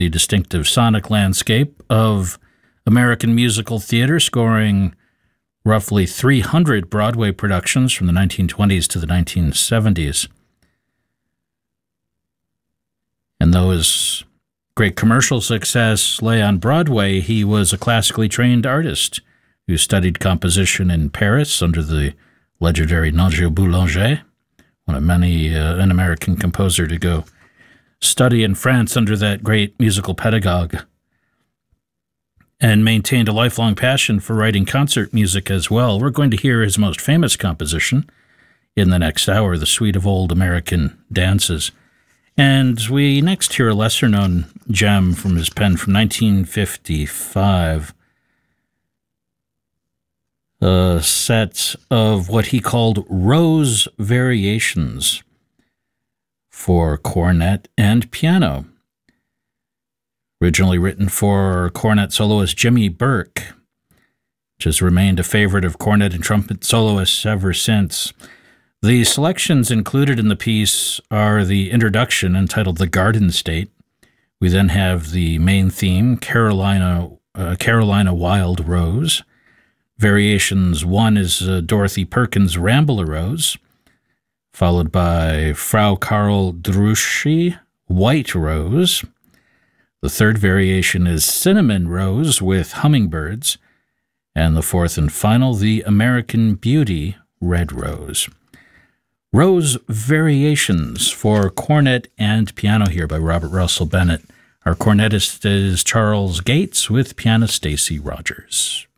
the distinctive sonic landscape of American musical theater, scoring roughly 300 Broadway productions from the 1920s to the 1970s. And though his great commercial success lay on Broadway, he was a classically trained artist who studied composition in Paris under the legendary Nigel Boulanger, one of many, an American composer to go study in France under that great musical pedagogue, and maintained a lifelong passion for writing concert music as well. We're going to hear his most famous composition in the next hour, the Suite of Old American Dances. And we next hear a lesser-known gem from his pen from 1955, a set of what he called Rose Variations for cornet and piano. Originally written for cornet soloist Jimmy Burke, which has remained a favorite of cornet and trumpet soloists ever since. The selections included in the piece are the introduction entitled The Garden State. We then have the main theme, Carolina Wild Rose. Variations 1 is Dorothy Perkins' Rambler Rose, followed by Frau Karl Druschi, White Rose. The third variation is Cinnamon Rose with Hummingbirds, and the fourth and final, the American Beauty, Red Rose. Rose Variations for cornet and piano here by Robert Russell Bennett. Our cornetist is Charles Gates with pianist Stacy Rogers.